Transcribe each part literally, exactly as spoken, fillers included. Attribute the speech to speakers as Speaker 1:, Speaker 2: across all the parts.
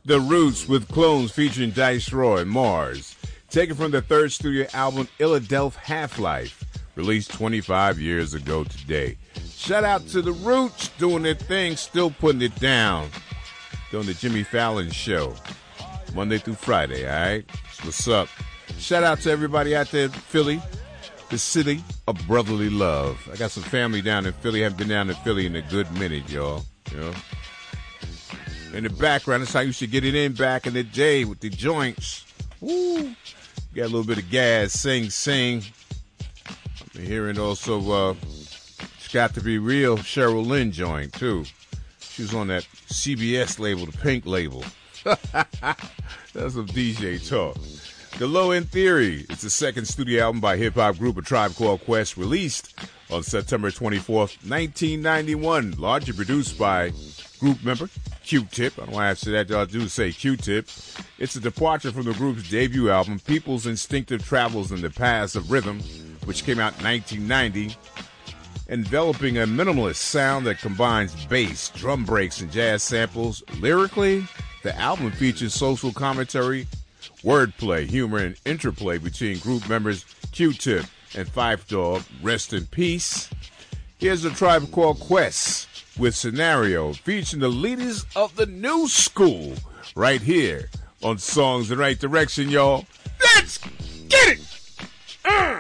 Speaker 1: The Roots with Clones featuring Dice Roy, Mars. Taken from their third studio album, Illadelph Half-Life, released twenty-five years ago today. Shout out to The Roots, doing their thing, still putting it down. Doing the Jimmy Fallon Show, Monday through Friday, all right? That's what's up. Shout out to everybody out there in Philly, the city of brotherly love. I got some family down in Philly. I haven't been down in Philly in a good minute, y'all. You know? In the background, that's how you should get it in back in the day with the joints. Woo! Got a little bit of gas, sing, sing. I'm hearing also, uh, it's got to be real Cheryl Lynn joint, too. She was on that C B S label, the Pink label. That's some D J talk. The Low End Theory. It's the second studio album by hip-hop group A Tribe Called Quest, released on September twenty-fourth, nineteen ninety-one. Largely produced by group member Q-Tip. I don't know why I say that. Y'all do say Q-Tip. It's a departure from the group's debut album, People's Instinctive Travels in the Paths of Rhythm, which came out in nineteen ninety, enveloping a minimalist sound that combines bass, drum breaks, and jazz samples. Lyrically, the album features social commentary, wordplay, humor, and interplay between group members Q-Tip and Phife Dawg. Rest in peace. Here's A Tribe Called Quest with Scenario, featuring the leaders of the new school, right here on Songs in the Right Direction, y'all. Let's get it! Uh.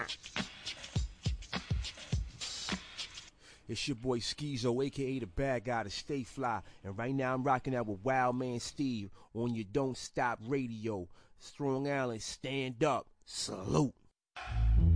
Speaker 2: It's your boy Skeezo, a k a the bad guy to Stay Fly. And right now I'm rocking out with Wild Man Steve on your Don't Stop Radio. Strong Island, stand up. Salute.